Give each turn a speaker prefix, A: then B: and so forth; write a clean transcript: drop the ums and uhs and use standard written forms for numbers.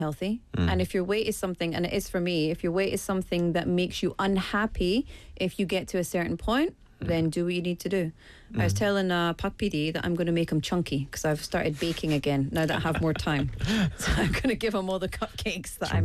A: healthy. And if your weight is something, and it is for me, if your weight is something that makes you unhappy if you get to a certain point, then do what you need to do. I was telling Pak PD that I'm going to make him chunky because I've started baking again now that I have more time. So I'm going to give him all the cupcakes that I